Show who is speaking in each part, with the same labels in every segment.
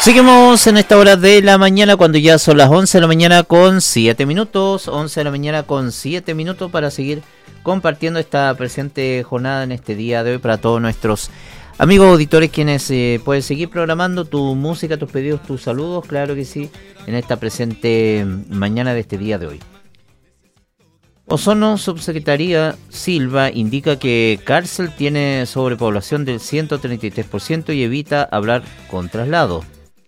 Speaker 1: Seguimos en esta hora de la mañana cuando ya son las 11 de la mañana con 7 minutos. 11 de la mañana con 7 minutos para seguir compartiendo esta presente jornada en este día de hoy para todos nuestros amigos auditores quienes pueden seguir programando tu música, tus pedidos, tus saludos, claro que sí, en esta presente mañana de este día de hoy. Osorno, Subsecretaría Silva, indica que cárcel tiene sobrepoblación del 133% y evita hablar con traslado.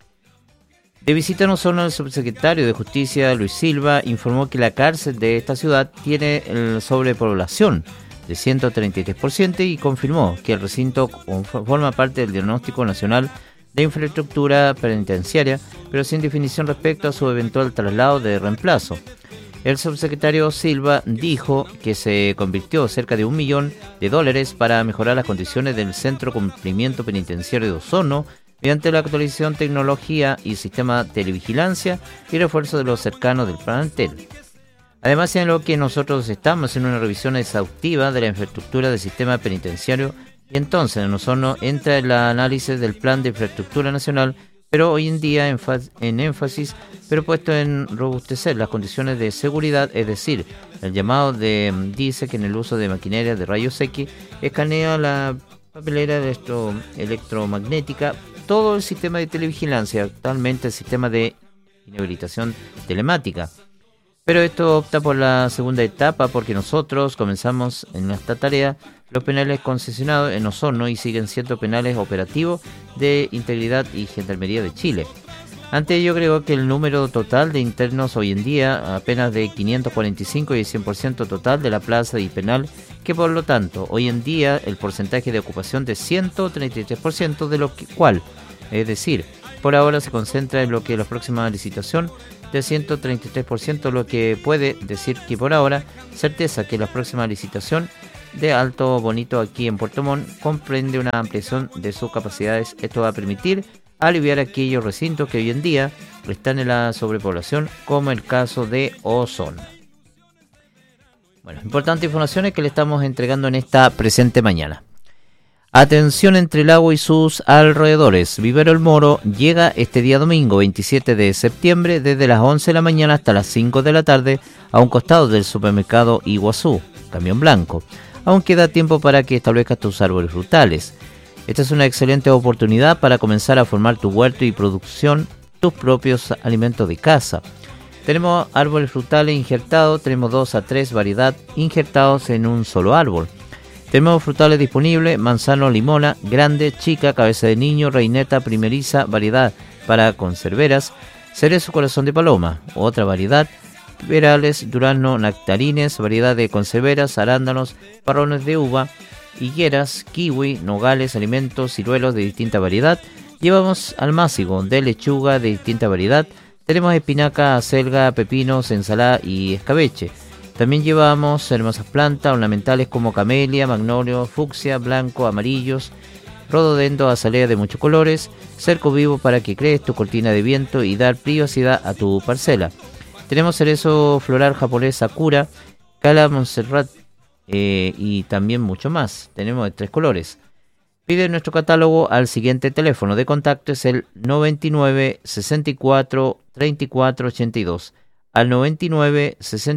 Speaker 1: De visita en Osorno, el subsecretario de Justicia, Luis Silva, informó que la cárcel de esta ciudad tiene sobrepoblación del 133% y confirmó que el recinto forma parte del Diagnóstico Nacional de Infraestructura Penitenciaria, pero sin definición respecto a su eventual traslado de reemplazo. El subsecretario Silva dijo que se convirtió cerca de $1 millón para mejorar las condiciones del Centro de Cumplimiento Penitenciario de Osorno mediante la actualización de tecnología y sistema de televigilancia y refuerzo de los cercanos del plantel. Además, señaló que nosotros estamos en una revisión exhaustiva de la infraestructura del sistema penitenciario y entonces en Osorno entra el análisis del Plan de Infraestructura Nacional, pero hoy en día en énfasis, pero puesto en robustecer las condiciones de seguridad, es decir, el llamado dice que en el uso de maquinaria de rayos X escanea la papelera electromagnética, todo el sistema de televigilancia, actualmente el sistema de inhabilitación telemática. Pero esto opta por la segunda etapa porque nosotros comenzamos en esta tarea los penales concesionados en Osorno y siguen siendo penales operativos de Integridad y Gendarmería de Chile. Ante ello, creo que el número total de internos hoy en día apenas de 545 y el 100% total de la plaza y penal, que por lo tanto hoy en día el porcentaje de ocupación de 133%, de lo cual, es decir, por ahora se concentra en lo que la próxima licitación de 133%, lo que puede decir que por ahora certeza que la próxima licitación de Alto Bonito aquí en Puerto Montt comprende una ampliación de sus capacidades. Esto va a permitir aliviar aquellos recintos que hoy en día están en la sobrepoblación, como el caso de Osorno. Bueno, importantes informaciones que le estamos entregando en esta presente mañana. Atención entre el agua y sus alrededores. Vivero El Moro llega este día domingo 27 de septiembre desde las 11 de la mañana hasta las 5 de la tarde a un costado del supermercado Iguazú, Camión Blanco. Aún queda tiempo para que establezcas tus árboles frutales. Esta es una excelente oportunidad para comenzar a formar tu huerto y producción, tus propios alimentos de casa. Tenemos árboles frutales injertados, tenemos 2 a 3 variedades injertados en un solo árbol. Tenemos frutales disponibles, manzano, limona, grande, chica, cabeza de niño, reineta, primeriza, variedad para conserveras, cerezo corazón de paloma, otra variedad, perales, durazno, nectarines, variedad de conserveras, arándanos, parrones de uva, higueras, kiwi, nogales, alimentos, ciruelos de distinta variedad. Llevamos almácigo de lechuga de distinta variedad. Tenemos espinaca, acelga, pepinos, ensalada y escabeche. También llevamos hermosas plantas ornamentales como camelia, magnolio, fucsia, blanco, amarillos, rododendro, azalea de muchos colores, cerco vivo para que crees tu cortina de viento y dar privacidad a tu parcela. Tenemos cerezo floral japonés Sakura, cala Montserrat y también mucho más. Tenemos de 3 colores. Pide nuestro catálogo al siguiente teléfono de contacto, es el 99 64 34 82. Al 99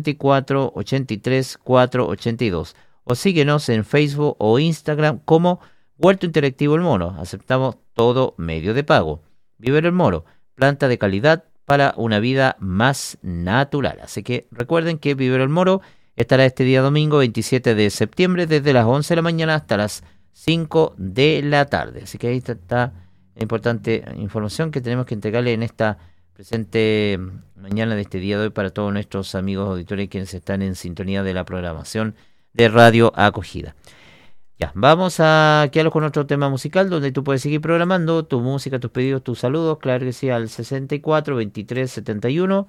Speaker 1: 64 83 482 o síguenos en Facebook o Instagram como Huerto Interactivo El Moro. Aceptamos todo medio de pago. Vivero El Moro, planta de calidad para una vida más natural. Así que recuerden que Vivero El Moro estará este día domingo 27 de septiembre desde las 11 de la mañana hasta las 5 de la tarde. Así que ahí está importante información que tenemos que entregarle en esta presente mañana de este día de hoy para todos nuestros amigos auditores quienes están en sintonía de la programación de Radio Acogida. Ya, vamos a quedarnos con otro tema musical donde tú puedes seguir programando tu música, tus pedidos, tus saludos, claro que sí, al 64 23 71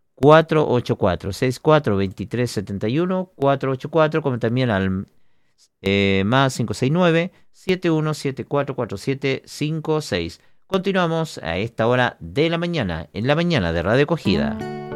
Speaker 1: 484, 64 23 71 484, como también al más 569 71744756. Continuamos a esta hora de la mañana, en la mañana de Radio Acogida.